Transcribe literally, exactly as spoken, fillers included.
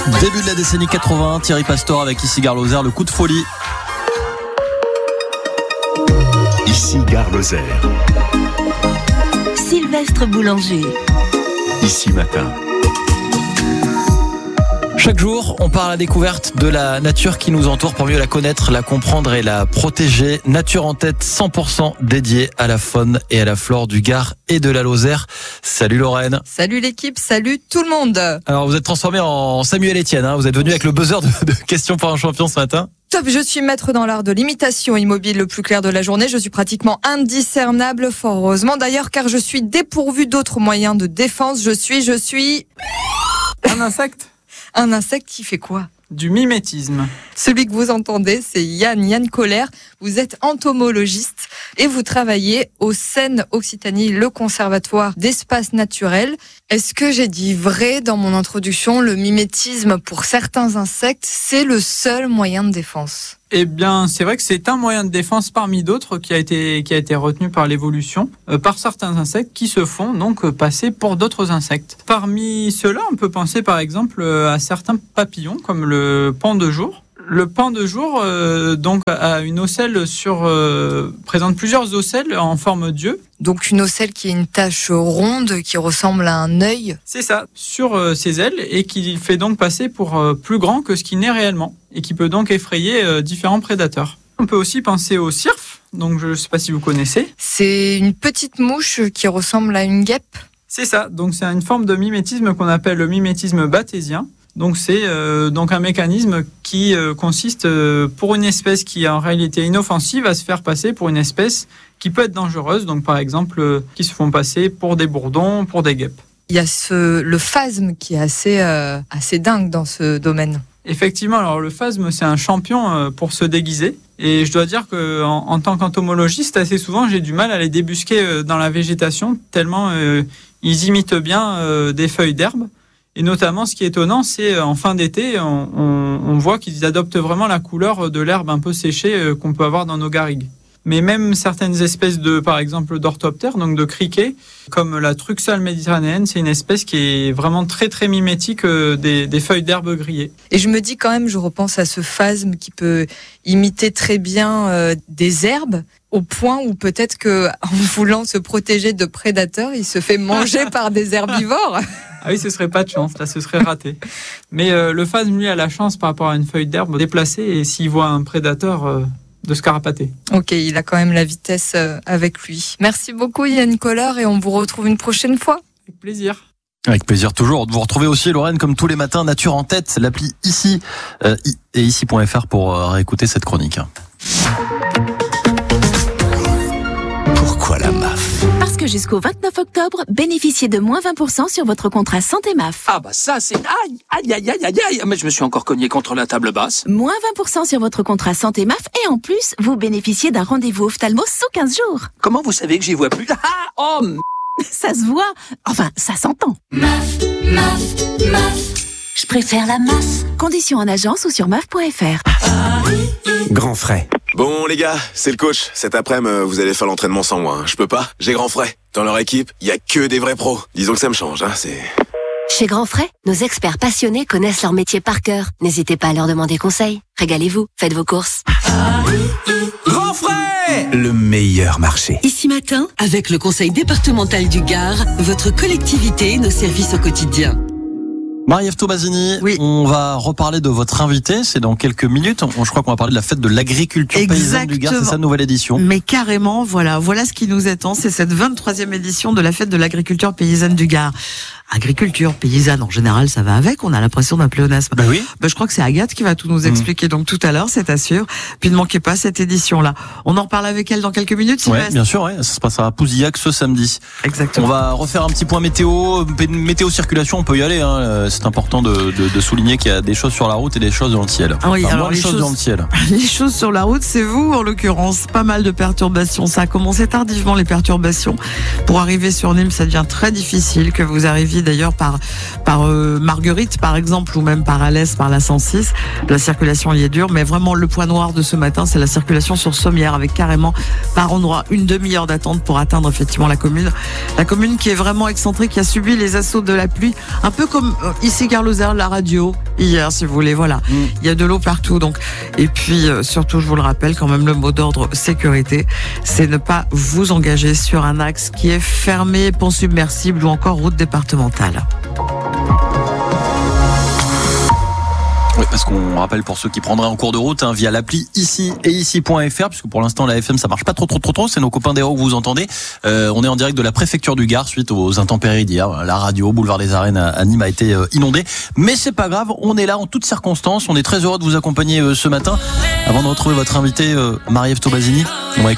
Début de la décennie quatre-vingts, Thierry Pastor avec Ici Gare Lozère, le coup de folie. Ici Gare Lozère. Sylvestre Boulanger. Ici Matin. Chaque jour, on part à la découverte de la nature qui nous entoure pour mieux la connaître, la comprendre et la protéger. Nature en tête, cent pour cent dédiée à la faune et à la flore du Gard et de la Lozère. Salut Lorraine. Salut l'équipe, salut tout le monde. Alors vous êtes transformé en Samuel Etienne, hein. Vous êtes venu avec le buzzer de, de questions pour un champion ce matin. Top, je suis maître dans l'art de l'imitation immobile le plus clair de la journée. Je suis pratiquement indiscernable, fort heureusement d'ailleurs, car je suis dépourvu d'autres moyens de défense. Je suis, je suis... Un insecte ? Un insecte qui fait quoi ? Du mimétisme. Celui que vous entendez, c'est Yann, Yann Kohler. Vous êtes entomologiste et vous travaillez au C E N Occitanie, le conservatoire d'espaces naturels. Est-ce que j'ai dit vrai dans mon introduction ? Le mimétisme, pour certains insectes, c'est le seul moyen de défense. Eh bien, c'est vrai que c'est un moyen de défense parmi d'autres qui a été, qui a été retenu par l'évolution, euh, par certains insectes qui se font donc euh, passer pour d'autres insectes. Parmi ceux-là, on peut penser par exemple euh, à certains papillons comme le paon de jour. Le paon de jour euh, donc a une ocelle sur euh, présente plusieurs ocelles en forme d'yeux. Donc une ocelle qui est une tache ronde qui ressemble à un œil. C'est ça, sur euh, ses ailes et qui fait donc passer pour euh, plus grand que ce qu'il n'est réellement et qui peut donc effrayer euh, différents prédateurs. On peut aussi penser au cirfe, donc je ne sais pas si vous connaissez. C'est une petite mouche qui ressemble à une guêpe. C'est ça, donc c'est une forme de mimétisme qu'on appelle le mimétisme bathésien. Donc c'est euh, donc un mécanisme qui euh, consiste euh, pour une espèce qui est en réalité inoffensive à se faire passer pour une espèce qui peut être dangereuse. Donc par exemple, euh, qui se font passer pour des bourdons, pour des guêpes. Il y a ce, le phasme qui est assez, euh, assez dingue dans ce domaine. Effectivement, alors le phasme c'est un champion euh, pour se déguiser. Et je dois dire que en, en tant qu'entomologiste, assez souvent j'ai du mal à les débusquer euh, dans la végétation tellement euh, ils imitent bien euh, des feuilles d'herbe. Et notamment, ce qui est étonnant, c'est en fin d'été, on, on, on voit qu'ils adoptent vraiment la couleur de l'herbe un peu séchée euh, qu'on peut avoir dans nos garrigues. Mais même certaines espèces de, par exemple, d'orthoptères, donc de criquets, comme la truxale méditerranéenne, c'est une espèce qui est vraiment très très mimétique euh, des, des feuilles d'herbe grillées. Et je me dis quand même, je repense à ce phasme qui peut imiter très bien euh, des herbes, au point où peut-être que, en voulant se protéger de prédateurs, il se fait manger par des herbivores. Ah oui, ce serait pas de chance, là, ce serait raté. Mais euh, le phasme, lui, a la chance par rapport à une feuille d'herbe déplacée et s'il voit un prédateur, euh, de se carapater. Ok, il a quand même la vitesse euh, avec lui. Merci beaucoup Yann Kohler et on vous retrouve une prochaine fois. Avec plaisir. Avec plaisir toujours. Vous retrouvez aussi Lorraine comme tous les matins, Nature en tête, l'appli ici euh, et ici point f r pour euh, réécouter cette chronique. Pourquoi la M A F ? Parce que jusqu'au vingt-neuf octobre, bénéficiez de moins vingt pour cent sur votre contrat santé M A F. Ah bah ça c'est... Aïe, aïe, aïe, aïe, aïe, aïe. Mais je me suis encore cogné contre la table basse. Moins vingt pour cent sur votre contrat santé M A F et en plus, vous bénéficiez d'un rendez-vous ophtalmo sous quinze jours. Comment vous savez que j'y vois plus? Ah, oh, m- Ça se voit. Enfin, ça s'entend. M A F, M A F, M A F. Je préfère la masse. Conditions en agence ou sur M A F point f r. Grand frais. Bon les gars, c'est le coach. Cet après-midi, vous allez faire l'entraînement sans moi. Hein. Je peux pas, j'ai grand frais. Dans leur équipe, il y a que des vrais pros. Disons que ça me change, hein, c'est... Chez Grand Frais, nos experts passionnés connaissent leur métier par cœur. N'hésitez pas à leur demander conseil. Régalez-vous, faites vos courses. Grand frais, le meilleur marché. Ici Matin, avec le conseil départemental du Gard, votre collectivité et nos services au quotidien. Marie-Ève Tomasini, oui. On va reparler de votre invité, c'est dans quelques minutes. On, je crois qu'on va parler de la fête de l'agriculture paysanne du Gard, c'est sa nouvelle édition. Mais carrément, voilà, voilà ce qui nous attend, c'est cette vingt-troisième édition de la fête de l'agriculture paysanne du Gard. Agriculture paysanne, en général, ça va avec, on a l'impression d'un pléonasme. Ben oui. Ben, je crois que c'est Agathe qui va tout nous expliquer, mmh. donc tout à l'heure, c'est sûr. Puis ne manquez pas cette édition-là. On en reparle avec elle dans quelques minutes, Oui, bien sûr, ouais. Ça se passera à Pouzillac ce samedi. Exactement. On va refaire un petit point météo, météo circulation, on peut y aller, hein. C'est important de, de, de souligner qu'il y a des choses sur la route et des choses dans le ciel. Ah oui, enfin, alors moins les choses choses dans le ciel. Les choses sur la route, c'est vous, en l'occurrence. Pas mal de perturbations. Ça a commencé tardivement, les perturbations. Pour arriver sur Nîmes, ça devient très difficile que vous arriviez desservie d'ailleurs par par euh, Marguerite par exemple, ou même par Alès, par la cent six. La circulation y est dure, mais vraiment le point noir de ce matin, c'est la circulation sur Sommières, avec carrément par endroit une demi-heure d'attente pour atteindre effectivement la commune. La commune qui est vraiment excentrée, qui a subi les assauts de la pluie, un peu comme euh, ici Gare Lozère, la radio hier, si vous voulez. Voilà, mmh. Il y a de l'eau partout, donc. Et puis euh, surtout, je vous le rappelle, quand même, le mot d'ordre sécurité, c'est ne pas vous engager sur un axe qui est fermé, pont submersible ou encore route départementale. Oui, parce qu'on rappelle pour ceux qui prendraient en cours de route hein, via l'appli ici et ici.fr, puisque pour l'instant la F M ça marche pas trop trop trop trop, c'est nos copains des Hauts que vous entendez. Euh, on est en direct de la préfecture du Gard suite aux intempéries d'hier. La radio, boulevard des Arènes à Nîmes a été euh, inondée, mais c'est pas grave, on est là en toutes circonstances. On est très heureux de vous accompagner euh, ce matin. Avant de retrouver votre invité euh, Marie-Ève Tobazini, on va écouter